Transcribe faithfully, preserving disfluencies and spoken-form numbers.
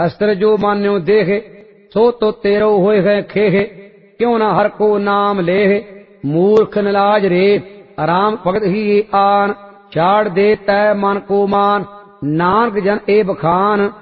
अस्त्र जो मान्यो देहे, सो तो तेरो होए है खेहे, क्यों न हर को नाम लेहे। मूर्ख नलाज रे, आराम भगत ही आन, छाड़ दे तै मन को मान, नानक जन ए बखान।